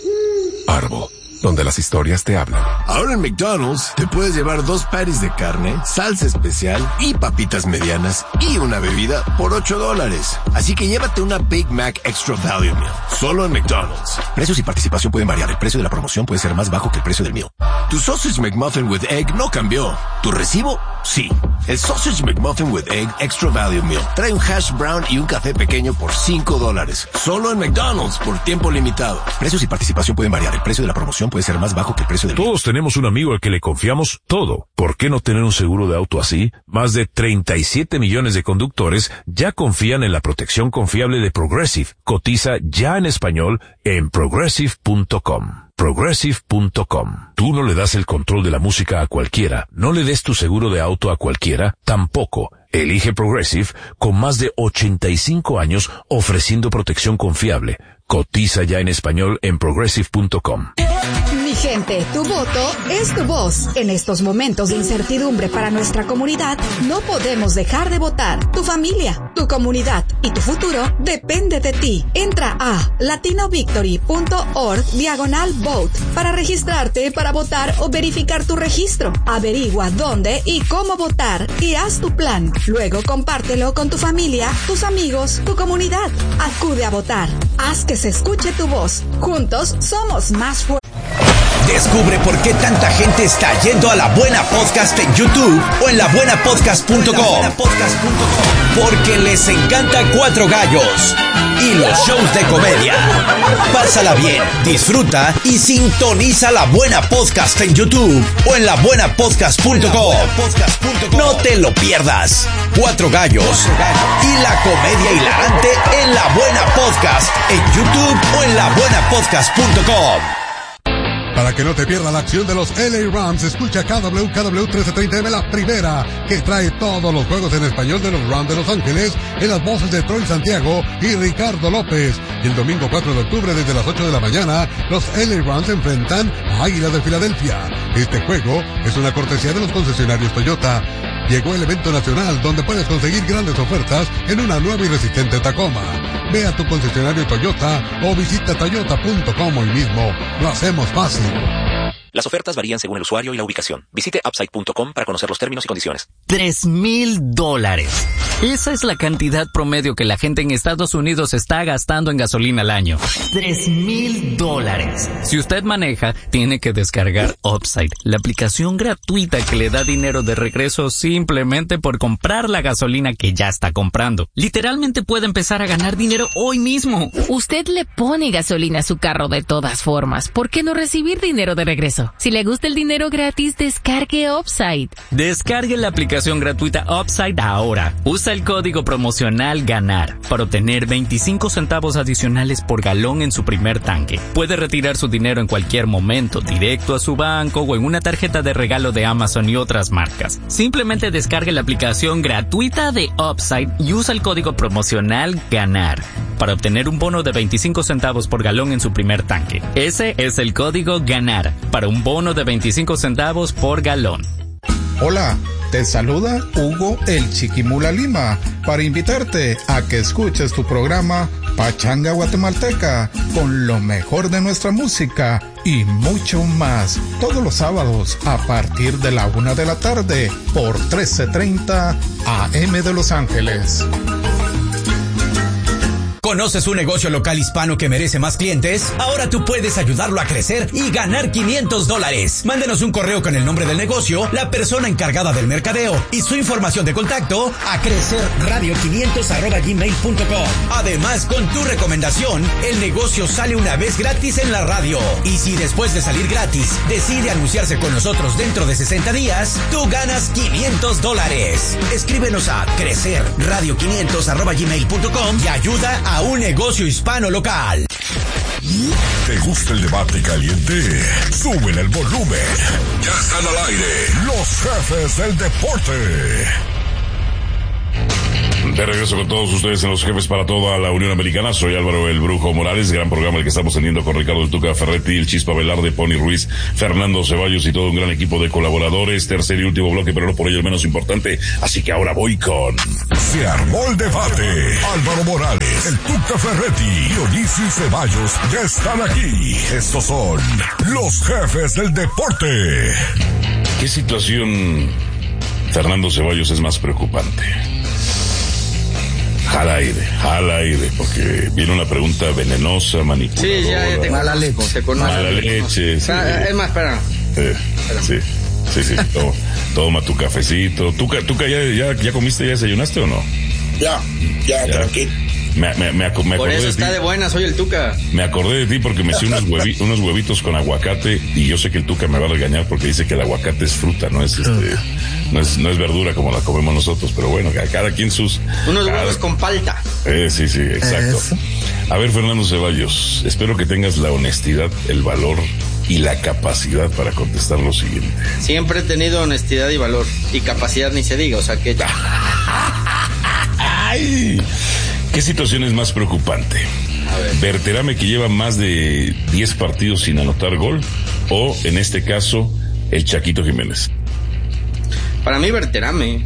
Audible, donde las historias te hablan. Ahora en McDonald's te puedes llevar dos patties de carne, salsa especial y papitas medianas y una bebida por ocho dólares. Así que llévate una Big Mac Extra Value Meal, solo en McDonald's. Precios y participación pueden variar. El precio de la promoción puede ser más bajo que el precio del meal. Tu Sausage McMuffin with Egg no cambió. ¿Tu recibo? Sí. El Sausage McMuffin with Egg Extra Value Meal trae un hash brown y un café pequeño por cinco dólares. Solo en McDonald's por tiempo limitado. Precios y participación pueden variar. El precio de la promoción puede ser más bajo que el precio del meal. Todos tenemos un amigo al que le confiamos todo. ¿Por qué no tener un seguro de auto así? Más de treinta y siete millones de conductores ya confían en la protección confiable de Progressive. Cotiza ya en español en progressive punto com. progressive punto com. Tú no le das el control de la música a cualquiera. No le des tu seguro de auto a cualquiera. Tampoco. Elige Progressive con más de ochenta y cinco años ofreciendo protección confiable. Cotiza ya en español en progressive punto com. Mi gente, tu voto es tu voz. En estos momentos de incertidumbre para nuestra comunidad, no podemos dejar de votar. Tu familia, tu comunidad y tu futuro depende de ti. Entra a latinovictory.org diagonal vote para registrarte para votar o verificar tu registro. Averigua dónde y cómo votar y haz tu plan. Luego compártelo con tu familia, tus amigos, tu comunidad. Acude a votar. Haz que se escuche tu voz. Juntos somos más fuertes. Descubre por qué tanta gente está yendo a La Buena Podcast en YouTube o en la buena podcast punto com. Porque les encanta Cuatro Gallos y los shows de comedia. Pásala bien, disfruta y sintoniza La Buena Podcast en YouTube o en la buena podcast punto com. No te lo pierdas. Cuatro Gallos y la comedia hilarante en La Buena Podcast en YouTube o en la buena podcast punto com. Para que no te pierda la acción de los L A Rams, escucha K W K W trece treinta M, la primera, que trae todos los juegos en español de los Rams de Los Ángeles, en las voces de Troy Santiago y Ricardo López. Y el domingo cuatro de octubre, desde las ocho de la mañana, los L A Rams se enfrentan a Águilas de Filadelfia. Este juego es una cortesía de los concesionarios Toyota. Llegó el evento nacional donde puedes conseguir grandes ofertas en una nueva y resistente Tacoma. Ve a tu concesionario Toyota o visita toyota punto com hoy mismo. Lo hacemos fácil. Las ofertas varían según el usuario y la ubicación. Visite upside punto com para conocer los términos y condiciones. Tres mil dólares. Esa es la cantidad promedio que la gente en Estados Unidos está gastando en gasolina al año. Tres mil dólares. Si usted maneja, tiene que descargar Upside, la aplicación gratuita que le da dinero de regreso simplemente por comprar la gasolina que ya está comprando. Literalmente puede empezar a ganar dinero hoy mismo. Usted le pone gasolina a su carro de todas formas. ¿Por qué no recibir dinero de regreso? Si le gusta el dinero gratis, descargue Upside. Descargue la aplicación gratuita Upside ahora. Usa el código promocional GANAR para obtener veinticinco centavos adicionales por galón en su primer tanque. Puede retirar su dinero en cualquier momento, directo a su banco o en una tarjeta de regalo de Amazon y otras marcas. Simplemente descargue la aplicación gratuita de Upside y usa el código promocional GANAR para obtener un bono de veinticinco centavos por galón en su primer tanque. Ese es el código GANAR para un bono de veinticinco centavos por galón. Hola, te saluda Hugo el Chiquimula Lima para invitarte a que escuches tu programa Pachanga Guatemalteca con lo mejor de nuestra música y mucho más todos los sábados a partir de la una de la tarde por trece treinta A M de Los Ángeles. ¿Conoces un negocio local hispano que merece más clientes? Ahora tú puedes ayudarlo a crecer y ganar quinientos dólares. Mándenos un correo con el nombre del negocio, la persona encargada del mercadeo y su información de contacto a crecerradio quinientos arroba gmail punto com. Además, con tu recomendación, el negocio sale una vez gratis en la radio. Y si después de salir gratis decide anunciarse con nosotros dentro de sesenta días, tú ganas quinientos dólares. Escríbenos a crecerradio quinientos arroba gmail punto com y ayuda a un negocio hispano local. ¿Te gusta el debate caliente? Súbele el volumen. Ya están al aire los jefes del deporte. De regreso con todos ustedes en Los Jefes para toda la Unión Americana. Soy Álvaro el Brujo Morales. Gran programa el que estamos teniendo con Ricardo el Tuca Ferretti, el Chispa Velarde, Pony Ruiz, Fernando Ceballos y todo un gran equipo de colaboradores. Tercer y último bloque, pero no por ello el menos importante. Así que ahora voy con... Se armó el debate. Álvaro Morales, el Tuca Ferretti y Dionisio Ceballos ya están aquí. Estos son Los Jefes del Deporte. ¿Qué situación, Fernando Ceballos, es más preocupante? Jala aire, jala aire, porque viene una pregunta venenosa, manipuladora. Sí, ya, ya te mala leche. Te conozco. Mala leche, sí. Ah, es más, espera. Eh, sí, sí, sí. Toma, toma tu cafecito. ¿Tú, tú ya, ya, ya comiste, ya desayunaste o no? Ya, ya, ya. tranquilo. Me, me, me, me acordé Por eso de está ti. de buena, soy el Tuca. Me acordé de ti porque me hice unos, huevi, unos huevitos con aguacate y yo sé que el Tuca me va a regañar porque dice que el aguacate es fruta, no es este, no es, no es verdura como la comemos nosotros, pero bueno, cada quien sus... Unos cada, huevos con palta. Eh, sí, sí, exacto. Eso. A ver, Fernando Ceballos, espero que tengas la honestidad, el valor y la capacidad para contestar lo siguiente. Siempre he tenido honestidad y valor, y capacidad ni se diga, o sea que... ¡Ay! ¿Qué situación es más preocupante? ¿Berterame, que lleva más de diez partidos sin anotar gol? ¿O, en este caso, el Chaquito Jiménez? Para mí, Berterame.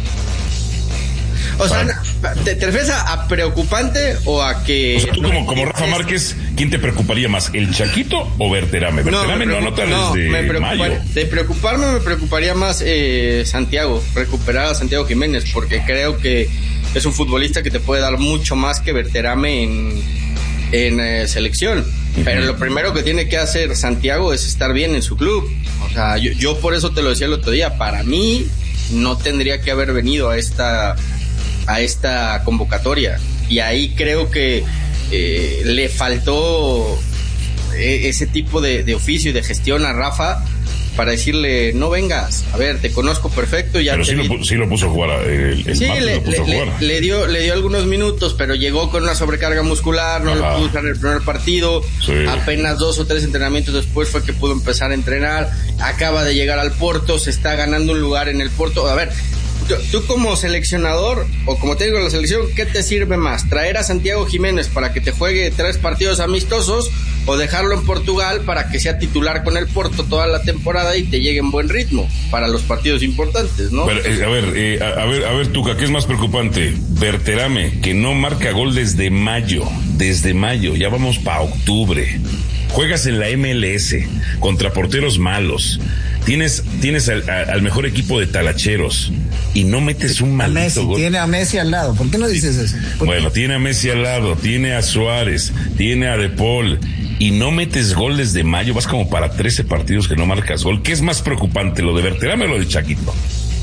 O sea, ¿te, te refieres a, a preocupante o a que... O sea, tú como, como Rafa Márquez, ¿quién te preocuparía más, el Chaquito o Berterame? Berterame no, no anota no, desde mayo. De preocuparme me preocuparía más eh, Santiago, recuperar a Santiago Jiménez, porque creo que es un futbolista que te puede dar mucho más que Berterame en, en eh, selección. Uh-huh. Pero lo primero que tiene que hacer Santiago es estar bien en su club. O sea, yo, yo por eso te lo decía el otro día. Para mí no tendría que haber venido a esta, a esta convocatoria. Y ahí creo que eh, le faltó eh, ese tipo de, de oficio y de gestión a Rafa, para decirle, no vengas, a ver, te conozco perfecto. Ya pero sí lo, sí lo puso a jugar, el, el sí, le, lo puso le, a jugar. Le, dio, le dio algunos minutos, pero llegó con una sobrecarga muscular, no Ajá. lo pudo usar en el primer partido, sí. Apenas dos o tres entrenamientos después fue que pudo empezar a entrenar, acaba de llegar al Porto, se está ganando un lugar en el Porto. A ver, tú, tú como seleccionador, o como te digo en la selección, ¿qué te sirve más? ¿Traer a Santiago Jiménez para que te juegue tres partidos amistosos, o dejarlo en Portugal para que sea titular con el Porto toda la temporada y te llegue en buen ritmo para los partidos importantes, ¿no? Pero, eh, a ver, eh, a, a ver, a ver, Tuca, ¿qué es más preocupante? Berterame, que no marca gol desde mayo, desde mayo, ya vamos para octubre. Juegas en la M L S contra porteros malos. Tienes, tienes al, al mejor equipo de talacheros y no metes un maldito Messi, gol. Tiene a Messi al lado. ¿Por qué no dices eso? Bueno, tiene a Messi al lado, tiene a Suárez, tiene a De Paul y no metes gol desde mayo. Vas como para trece partidos que no marcas gol. ¿Qué es más preocupante, lo de Berterame o lo de Chaquito?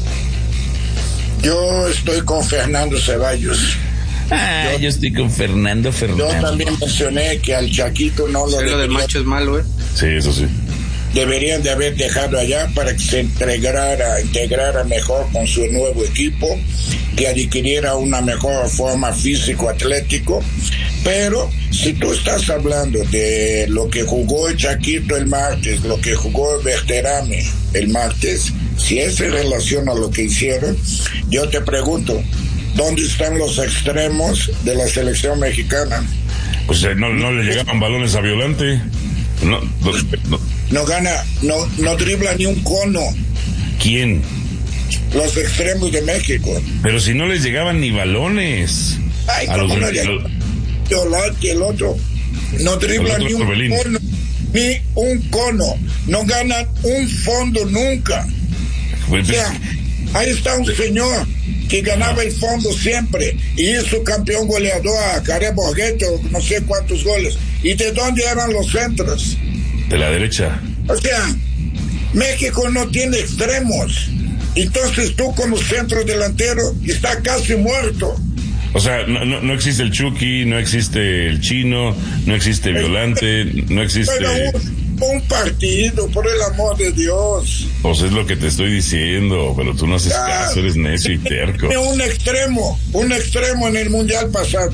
Yo estoy con Fernando Ceballos. Ah, yo, yo estoy con Fernando Fernández. Yo también mencioné que al Chaquito no lo... Lo del macho es malo, ¿eh? Sí, eso sí. Deberían de haber dejado allá para que se integrara, integrara mejor con su nuevo equipo, que adquiriera una mejor forma físico-atlético. Pero si tú estás hablando de lo que jugó el Chaquito el martes, lo que jugó el Berterame el martes, si es en relación a lo que hicieron, yo te pregunto, ¿dónde están los extremos de la selección mexicana? Pues eh, no, no le llegaban balones a Violante. No, no, no. no gana, no, no dribla ni un cono. ¿Quién? Los extremos de México. Pero si no les llegaban ni balones. Ay, a los, no a los... Violante, el otro. No dribla ni un Orbelín. cono. Ni un cono. No ganan un fondo nunca. Pues, o sea, ahí está un señor que ganaba el fondo siempre y hizo campeón goleador a Care Borghetti, no sé cuántos goles. ¿Y de dónde eran los centros? De la derecha. O sea, México no tiene extremos. Entonces tú como centro delantero estás casi muerto. O sea, no, no, no existe el Chucky, no existe el Chino, no existe Violante, no existe... Pero un, un partido, por el amor de Dios. Pues es lo que te estoy diciendo, pero tú no haces ah, caso, eres necio y terco. Un extremo, un extremo en el Mundial pasado.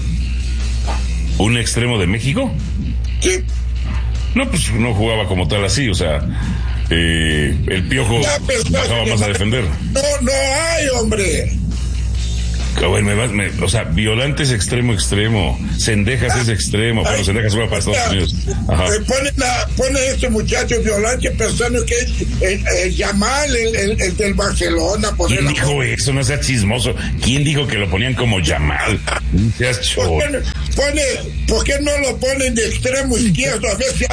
¿Un extremo de México? Sí. No, pues no jugaba como tal así, o sea, eh, el Piojo bajaba más a defender. No, no hay, hombre. Bueno, me va, me, o sea, Violante es extremo, extremo. Cendejas es extremo, pero Cendejas juega para Estados Unidos. Ajá. Pone, la, pone este muchacho Violante pensando que es el, el Yamal, el, el, el del Barcelona. Por ¿Quién dijo amor? Eso? No sea chismoso. ¿Quién dijo que lo ponían como Yamal? No seas chorro. Pone, pone, ¿por qué no lo ponen de extremo izquierdo? A ver si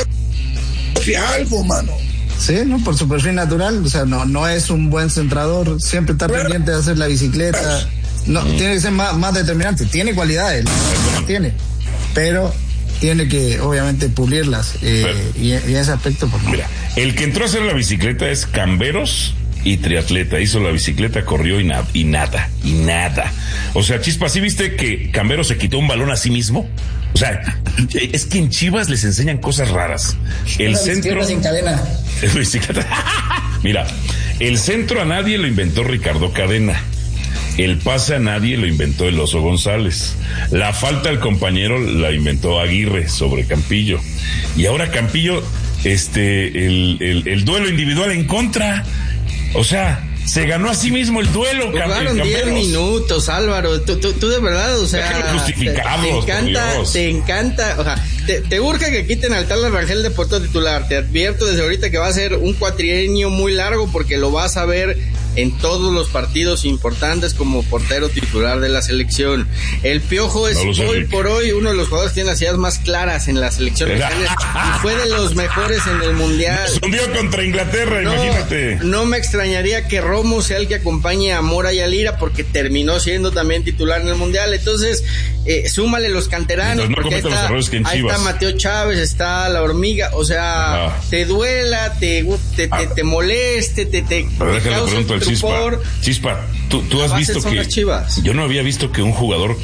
hace algo, mano. Sí, ¿no? Por su perfil natural. O sea, no, no es un buen centrador. Siempre está pero, pendiente de hacer la bicicleta. No, mm. tiene que ser más, más determinante. Tiene cualidades, las tiene, pero tiene que obviamente pulirlas. Eh, pero, y, y en ese aspecto, pues no. Mira, el que entró a hacer la bicicleta es Camberos y triatleta. Hizo la bicicleta, corrió y, na- y nada, y nada. O sea, Chispa, ¿sí viste que Camberos se quitó un balón a sí mismo? O sea, es que en Chivas les enseñan cosas raras. El centro. Sin cadena. Bicicleta. Mira, el centro a nadie lo inventó Ricardo Cadena. El pase a nadie lo inventó el Oso González. La falta al compañero la inventó Aguirre sobre Campillo. Y ahora Campillo, este, el, el, el duelo individual en contra. O sea, se ganó a sí mismo el duelo. Jugaron diez minutos, Álvaro. Tú, tú, tú de verdad, o sea, te, te encanta, te encanta, o sea, te, te urge que quiten al tal Rangel de portero titular. Te advierto desde ahorita que va a ser un cuatrienio muy largo porque lo vas a ver en todos los partidos importantes como portero titular de la selección. El Piojo es no hoy por hoy uno de los jugadores que tiene las ideas más claras en la selección mexicana y fue de los mejores en el Mundial. Se hundió contra Inglaterra, no, imagínate. No me extrañaría que Romo sea el que acompañe a Mora y a Lira porque terminó siendo también titular en el Mundial. Entonces, eh, súmale los canteranos, no porque ahí está, ahí está Mateo Chávez, está La Hormiga, o sea, ah. te duela, te, te, te, te moleste, te, te, Pero déjale te pregunto al Chispa. Chispa, tú, tú has visto que yo no había visto que un jugador,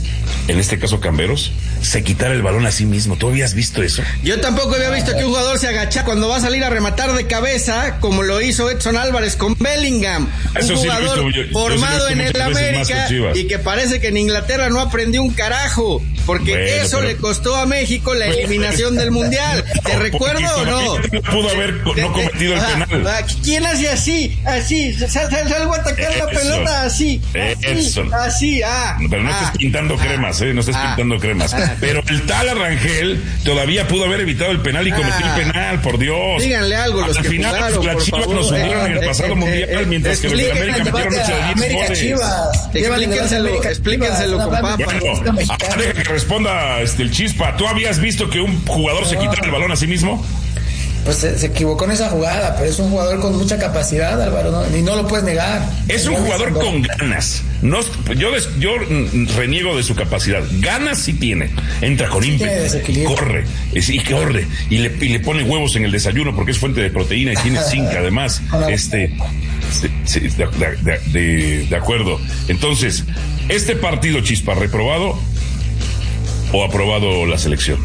en este caso Camberos, se quitara el balón a sí mismo. ¿Tú habías visto eso? Yo tampoco había visto que un jugador se agachara cuando va a salir a rematar de cabeza, como lo hizo Edson Álvarez con Bellingham. Eso un jugador sí yo, formado yo sí en el América y que parece que en Inglaterra no aprendió un carajo, porque bueno, eso pero... le costó a México la eliminación del Mundial. ¿Te recuerdo o no? No pudo haber no cometido el penal. ¿Quién hace así? Así, sal, sal, salgo a atacar la pelota así. Así, así, ah. Pero no ah, estés pintando ah, cremas, ¿eh? No estés ah, pintando cremas. Ah, Pero el tal Arrangel todavía pudo haber evitado el penal y cometió ah, el penal, por Dios. Díganle algo los Al que final, jugaron, las Chivas nos hundieron en el pasado eh, mundial, eh, mientras que los de América metieron ocho de diez goles. Explíquenselo, explíquenselo con papas. Bueno, deja que responda este, el Chispa. ¿Tú habías visto que un jugador se quitara el balón a sí mismo? Pues se, se equivocó en esa jugada, pero es un jugador con mucha capacidad, Álvaro, ¿no? Y no lo puedes negar. Es un jugador con ganas. No, yo, yo reniego de su capacidad. Ganas sí tiene. Entra con ímpetu, corre, y corre, y le, y le pone huevos en el desayuno porque es fuente de proteína y tiene zinc además. Este, sí, de, de, de, de acuerdo. Entonces, este partido, Chispa, ¿reprobado o aprobado la selección?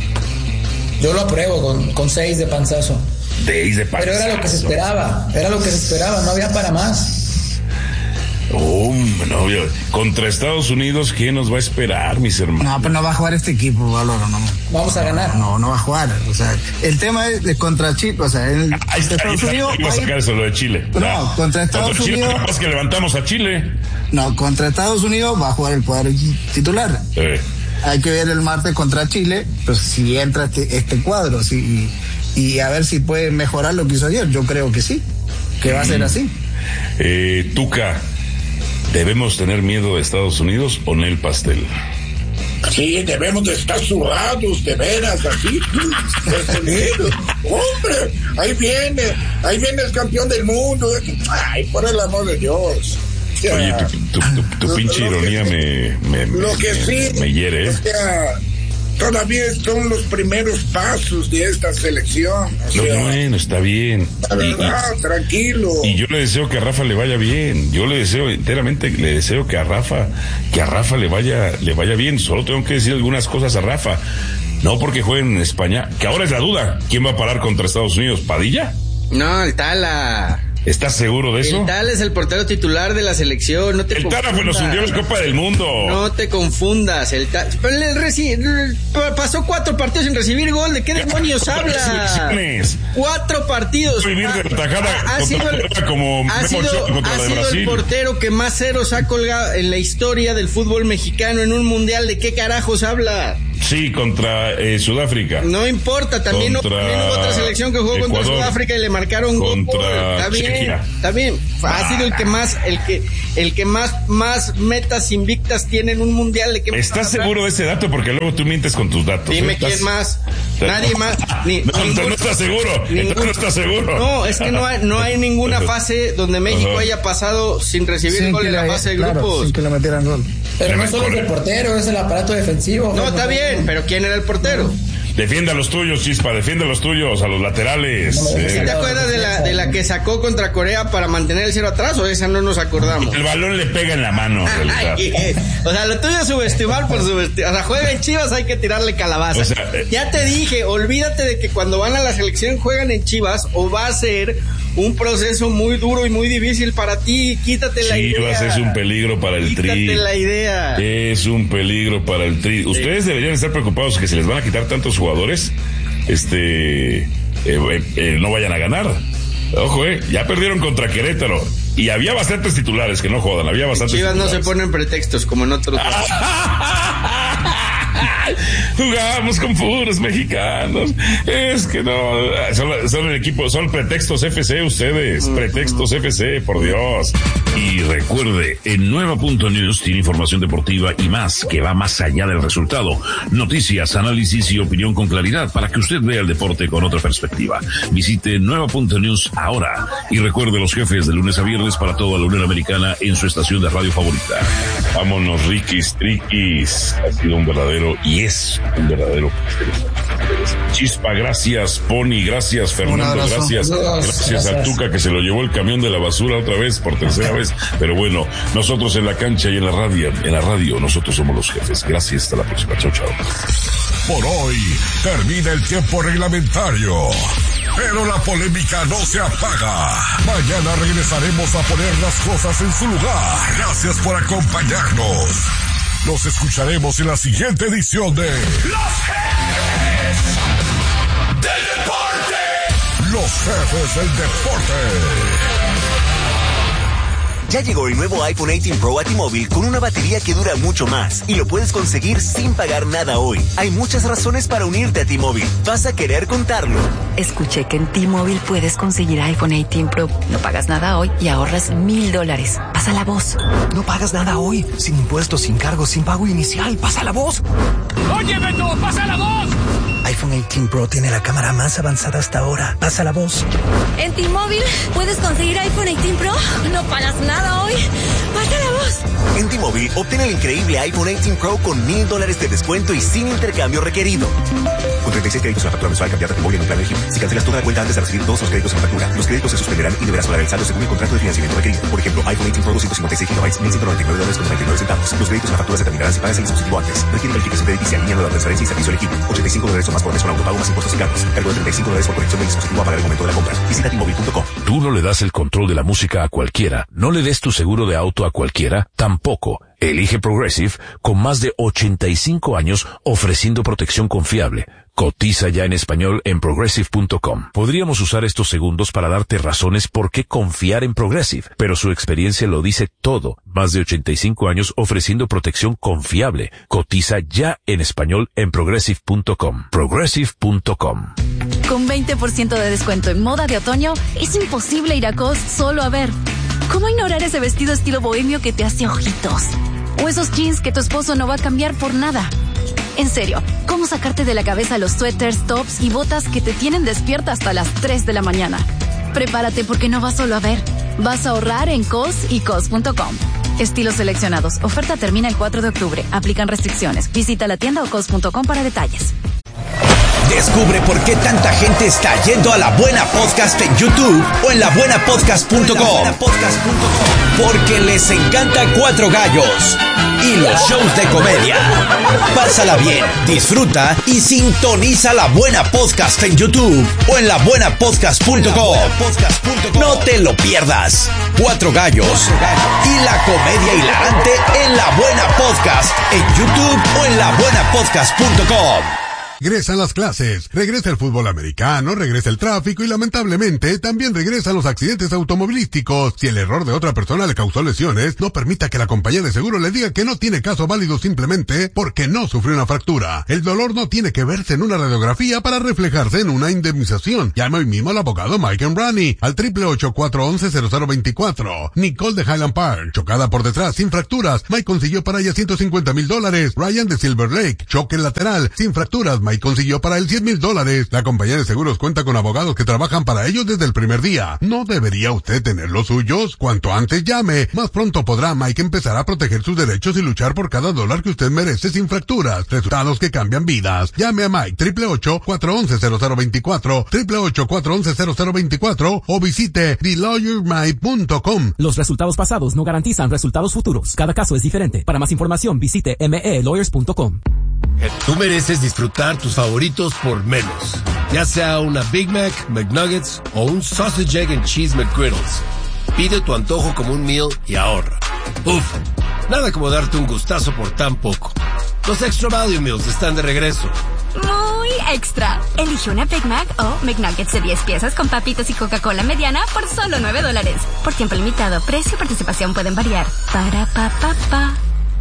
Yo lo apruebo con, con seis de panzazo. Seis de panzazo. Pero era lo que se esperaba, era lo que se esperaba, no había para más. Oh, no, contra Estados Unidos, ¿quién nos va a esperar, mis hermanos? No, pero no va a jugar este equipo, Valoro, no. Vamos a ganar. No, no va a jugar. O sea, el tema es de contra Chile, o sea, el, ahí está, Estados ahí Unidos. Iba a sacar eso, lo de Chile. No, no contra Estados contra Unidos. Chile, capaz que levantamos a Chile. No, contra Estados Unidos va a jugar el cuadro titular. Eh. Hay que ver el martes contra Chile, pues si entra este, este cuadro, sí, y, y a ver si puede mejorar lo que hizo ayer. Yo creo que sí, que va a ser así. Eh, Tuca, ¿debemos tener miedo de Estados Unidos o Nel Pastel? Sí, debemos de estar zurrados, de veras, así. Hombre, ahí viene, ahí viene el campeón del mundo. Ay, por el amor de Dios. Oye, tu, tu, tu, tu pinche ironía me, me, lo que me, sí, me hiere, ¿eh? O sea, todavía son los primeros pasos de esta selección. O sea, no, bueno, está bien. La verdad, y, tranquilo. Y yo le deseo que a Rafa le vaya bien. Yo le deseo enteramente, le deseo que a Rafa, que a Rafa le vaya, le vaya bien. Solo tengo que decir algunas cosas a Rafa. No porque jueguen en España, que ahora es la duda. ¿Quién va a parar contra Estados Unidos? ¿Padilla? No, el Tala. ¿Estás seguro de eso? El Tala es el portero titular de la selección. No te el Tala fue los hundió en la Copa del Mundo. No te confundas. El Tala reci... pasó cuatro partidos sin recibir gol. ¿De qué demonios habla? Cuatro partidos. Vivir de la tajada ha, ha sido, el, como ha sido, contra ha la de sido el portero que más ceros ha colgado en la historia del fútbol mexicano en un mundial. ¿De qué carajos habla? Sí, contra eh, Sudáfrica. No importa, también, no, también hubo otra selección que jugó Ecuador, contra Sudáfrica y le marcaron contra gol. Está bien, Chequia. Está bien. Ah. Ha sido el que más, el que, el que más, más metas invictas tiene en un mundial. ¿De qué ¿Estás seguro de ese dato? Porque luego tú mientes con tus datos. Dime ¿eh? quién ¿Estás... más. Nadie más. Ni, no, ningún, no estás seguro. Ningún, no estás seguro. No, es que no hay, no hay ninguna fase donde México uh-huh. haya pasado sin recibir sin gol en la fase de claro, grupos. Sin que le metieran gol. Pero no solo es el portero, es el aparato defensivo. No, está bien, pero ¿quién era el portero? Defienda a los tuyos, Chispa, defienda a los tuyos, a los laterales. No, eh. ¿Sí te acuerdas de la, de la que sacó contra Corea para mantener el cero atrás o esa no nos acordamos? El balón le pega en la mano. Ay, o sea, lo tuyo es subestimar por subestimar. O sea, juega en Chivas, hay que tirarle calabaza. O sea, eh. Ya te dije, olvídate de que cuando van a la selección juegan en Chivas o va a ser un proceso muy duro y muy difícil para ti. Quítate la idea. Chivas es un peligro para el Quítate Tri. Quítate la idea. Es un peligro para el Tri. Ustedes sí. deberían estar preocupados que se les van a quitar tantos jugadores, este, eh, eh, no vayan a ganar. Ojo, eh, ya perdieron contra Querétaro y había bastantes titulares que no jodan, había bastantes Chivas titulares. No se ponen pretextos como en otros. Jugamos con puros mexicanos. Es que no, son, son el equipo, son pretextos F C ustedes, uh-huh. pretextos F C, por Dios. Y recuerde, en Nueva punto news tiene información deportiva y más, que va más allá del resultado. Noticias, análisis y opinión con claridad para que usted vea el deporte con otra perspectiva. Visite Nueva punto news ahora y recuerde los jefes de lunes a viernes para toda la Unión Americana en su estación de radio favorita. Vámonos, Riquis, Triquis. Ha sido un verdadero y es un verdadero Chispa, gracias. Pony, gracias. Fernando, gracias. Gracias a Tuca que se lo llevó el camión de la basura otra vez, por tercera vez. Pero bueno, nosotros en la cancha y en la radio, en la radio, nosotros somos los jefes. Gracias, hasta la próxima. Chao, chao. Por hoy termina el tiempo reglamentario, pero la polémica no se apaga. Mañana regresaremos a poner las cosas en su lugar. Gracias por acompañarnos. Nos escucharemos en la siguiente edición de Los Jefes del Deporte. Los Jefes del Deporte. Ya llegó el nuevo iPhone dieciocho Pro a T-Mobile con una batería que dura mucho más y lo puedes conseguir sin pagar nada hoy. Hay muchas razones para unirte a T-Mobile. ¿Vas a querer contarlo? Escuché que en T-Mobile puedes conseguir iPhone dieciocho Pro. No pagas nada hoy y ahorras mil dólares. Pasa la voz. No pagas nada hoy. Sin impuestos, sin cargos, sin pago inicial. Pasa la voz. ¡Oye, Beto! ¡Pasa la voz! iPhone dieciocho Pro tiene la cámara más avanzada hasta ahora. Pasa la voz. En T-Mobile puedes conseguir iPhone dieciocho Pro. No pagas nada hoy. Pasa la voz. En T-Mobile obtén el increíble iPhone dieciocho Pro con mil dólares de descuento y sin intercambio requerido. Con treinta y seis créditos en la factura mensual cambiada T-Mobile en un plan elegible. Si cancelas toda la cuenta antes de recibir todos los créditos en la factura, los créditos se suspenderán y deberás pagar el saldo según el contrato de financiamiento requerido. Por ejemplo, iPhone dieciocho Pro doscientos cincuenta y seis gigabytes, mil ciento noventa y nueve dólares con noventa y nueve centavos. Los créditos en la factura se determinarán si pagas el dispositivo antes. Requiere verificación crediticia, línea nueva, transferencia y servicio elegible. ochenta y cinco dólares o más por mes con autopago más impuestos y cargos. Cargo de treinta y cinco dólares por conexión del dispositivo a pagar el momento de la compra. Visita T Mobile punto com. Tú no le das el control de la música a cualquiera. No le des tu seguro de auto a cualquiera. Tampoco. Elige Progressive con más de ochenta y cinco años ofreciendo protección confiable. Cotiza ya en español en progressive punto com. Podríamos usar estos segundos para darte razones por qué confiar en Progressive, pero su experiencia lo dice todo. Más de ochenta y cinco años ofreciendo protección confiable. Cotiza ya en español en progressive punto com. progressive punto com. Con veinte por ciento de descuento en moda de otoño, es imposible ir a C O S solo a ver. ¿Cómo ignorar ese vestido estilo bohemio que te hace ojitos? O esos jeans que tu esposo no va a cambiar por nada. En serio, ¿cómo sacarte de la cabeza los suéteres, tops y botas que te tienen despierta hasta las tres de la mañana? Prepárate porque no vas solo a ver, Vas a ahorrar en cos y cos punto com. Estilos seleccionados. Oferta termina el cuatro de octubre. Aplican restricciones. Visita la tienda o cos punto com para detalles. Descubre por qué tanta gente está yendo a La Buena Podcast en YouTube o en la buena podcast punto com. Porque les encanta Cuatro Gallos y los shows de comedia. Pásala bien, disfruta y sintoniza La Buena Podcast en YouTube o en la buena podcast punto com. No te lo pierdas. Cuatro Gallos y la comedia hilarante en La Buena Podcast en YouTube o en la buena podcast punto com. Regresan las clases, regresa el fútbol americano, regresa el tráfico y lamentablemente también regresan los accidentes automovilísticos. Si el error de otra persona le causó lesiones, no permita que la compañía de seguro le diga que no tiene caso válido simplemente porque no sufrió una fractura. El dolor no tiene que verse en una radiografía para reflejarse en una indemnización. Llama hoy mismo al abogado Mike Embrani al triple ocho, cuatro once, cero cero veinticuatro. Nicole de Highland Park, chocada por detrás sin fracturas. Mike consiguió para ella ciento cincuenta mil dólares. Ryan de Silver Lake, choque lateral sin fracturas. Mike consiguió para él cien mil dólares. La compañía de seguros cuenta con abogados que trabajan para ellos desde el primer día. ¿No debería usted tener los suyos? Cuanto antes llame, más pronto podrá Mike empezar a proteger sus derechos y luchar por cada dólar que usted merece sin fracturas. Resultados que cambian vidas. Llame a Mike triple ocho, cuatro once, cero cero veinticuatro, triple ocho, cuatro once, cero cero veinticuatro o visite the lawyer mike punto com. Los resultados pasados no garantizan resultados futuros. Cada caso es diferente. Para más información visite m e lawyers punto com. Tú mereces disfrutar tus favoritos por menos. Ya sea una Big Mac, McNuggets o un Sausage, Egg and Cheese McGriddles. Pide tu antojo como un meal y ahorra. Uf, nada como darte un gustazo por tan poco. Los Extra Value Meals están de regreso. Muy extra. Elige una Big Mac o McNuggets de diez piezas con papitas y Coca-Cola mediana por solo nueve dólares. Por tiempo limitado, precio y participación pueden variar. Para pa pa pa.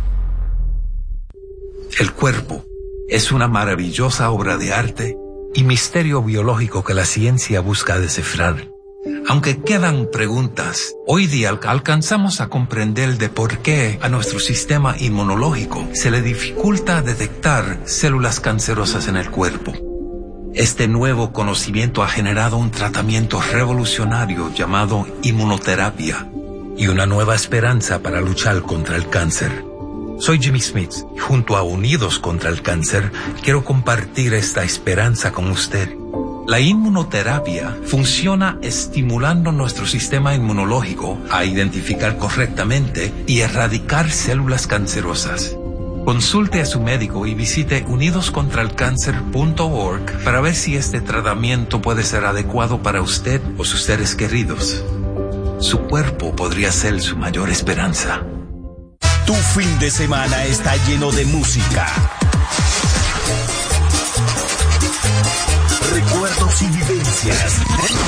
El cuerpo es una maravillosa obra de arte y misterio biológico que la ciencia busca descifrar. Aunque quedan preguntas, hoy día alcanzamos a comprender de por qué a nuestro sistema inmunológico se le dificulta detectar células cancerosas en el cuerpo. Este nuevo conocimiento ha generado un tratamiento revolucionario llamado inmunoterapia y una nueva esperanza para luchar contra el cáncer. Soy Jimmy Smith y junto a Unidos contra el Cáncer quiero compartir esta esperanza con usted. La inmunoterapia funciona estimulando nuestro sistema inmunológico a identificar correctamente y erradicar células cancerosas. Consulte a su médico y visite unidos contra el cáncer punto org para ver si este tratamiento puede ser adecuado para usted o sus seres queridos. Su cuerpo podría ser su mayor esperanza. Tu fin de semana está lleno de música, recuerdos y vivencias.